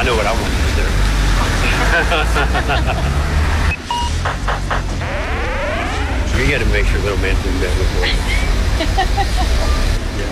I know what I want to do. You got to make sure little man do that before.